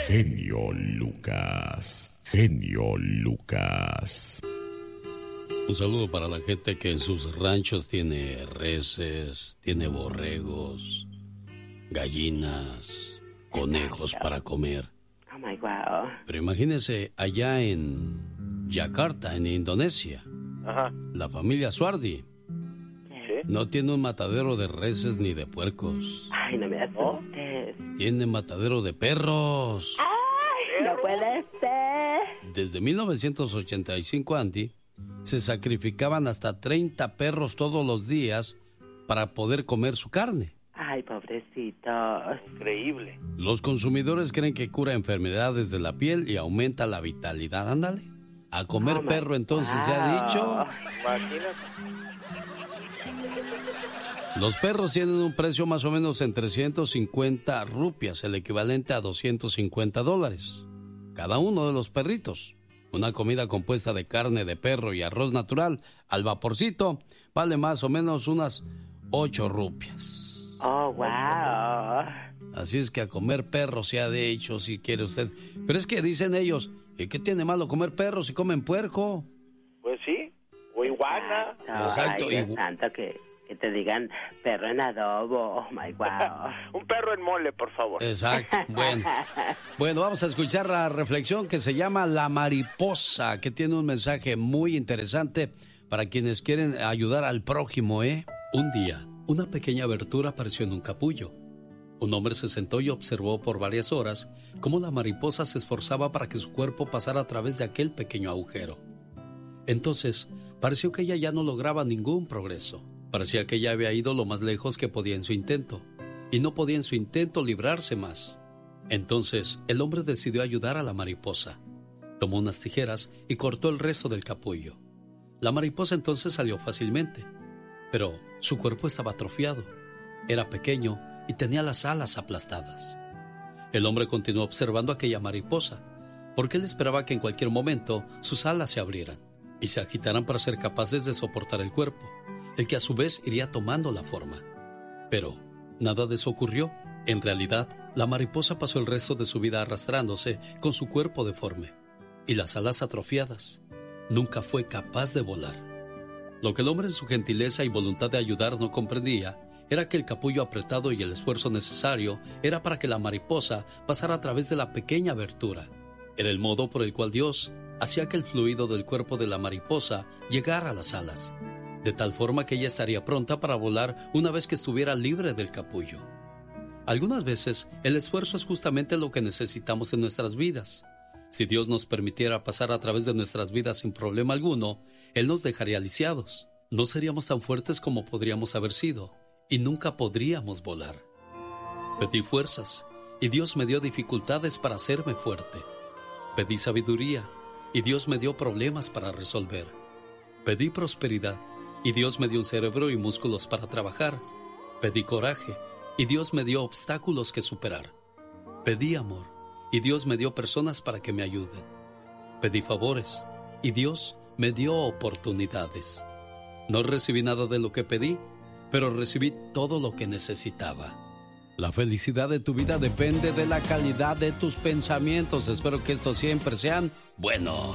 genio Lucas, genio Lucas. Un saludo para la gente que en sus ranchos tiene reses, tiene borregos, gallinas, conejos para comer. Oh my wow. Pero imagínense allá en Yakarta, en Indonesia. Ajá. La familia Suardi no tiene un matadero de reses ni de puercos. Ay, no me asustes. Tiene matadero de perros. Ay, no puede ser. Desde 1985, Andy, se sacrificaban hasta 30 perros todos los días para poder comer su carne. Ay, pobrecitos. Increíble. Los consumidores creen que cura enfermedades de la piel y aumenta la vitalidad. Ándale. A comer perro, entonces, se ha dicho. Imagínate. Los perros tienen un precio más o menos en 350 rupias, el equivalente a $250. Cada uno de los perritos. Una comida compuesta de carne de perro y arroz natural al vaporcito vale más o menos unas 8 rupias. Oh, wow. Así es que a comer perro se ha dicho, si quiere usted. Pero es que dicen ellos, ¿y qué tiene malo comer perro si comen puerco? Pues sí, o iguana. Exacto. Ay, Dios santo, que te digan perro en adobo. Oh, my wow. Un perro en mole, por favor. Exacto. Bueno, vamos a escuchar la reflexión que se llama La Mariposa, que tiene un mensaje muy interesante para quienes quieren ayudar al prójimo, ¿eh? Un día, una pequeña abertura apareció en un capullo. Un hombre se sentó y observó por varias horas cómo la mariposa se esforzaba para que su cuerpo pasara a través de aquel pequeño agujero. Entonces, pareció que ella ya no lograba ningún progreso. Parecía que ella había ido lo más lejos que podía en su intento, y no podía en su intento librarse más. Entonces, el hombre decidió ayudar a la mariposa. Tomó unas tijeras y cortó el resto del capullo. La mariposa entonces salió fácilmente, pero su cuerpo estaba atrofiado. Era pequeño y tenía las alas aplastadas. El hombre continuó observando a aquella mariposa, porque él esperaba que en cualquier momento sus alas se abrieran y se agitaran para ser capaces de soportar el cuerpo, el que a su vez iría tomando la forma. Pero nada de eso ocurrió. En realidad, la mariposa pasó el resto de su vida arrastrándose con su cuerpo deforme y las alas atrofiadas. Nunca fue capaz de volar. Lo que el hombre en su gentileza y voluntad de ayudar no comprendía era que el capullo apretado y el esfuerzo necesario era para que la mariposa pasara a través de la pequeña abertura. Era el modo por el cual Dios hacía que el fluido del cuerpo de la mariposa llegara a las alas, de tal forma que ella estaría pronta para volar una vez que estuviera libre del capullo. Algunas veces, el esfuerzo es justamente lo que necesitamos en nuestras vidas. Si Dios nos permitiera pasar a través de nuestras vidas sin problema alguno, Él nos dejaría lisiados. No seríamos tan fuertes como podríamos haber sido, y nunca podríamos volar. Pedí fuerzas, y Dios me dio dificultades para hacerme fuerte. Pedí sabiduría, y Dios me dio problemas para resolver. Pedí prosperidad, y Dios me dio un cerebro y músculos para trabajar. Pedí coraje, y Dios me dio obstáculos que superar. Pedí amor, y Dios me dio personas para que me ayuden. Pedí favores, y Dios me dio oportunidades. No recibí nada de lo que pedí, pero recibí todo lo que necesitaba. La felicidad de tu vida depende de la calidad de tus pensamientos. Espero que estos siempre sean buenos.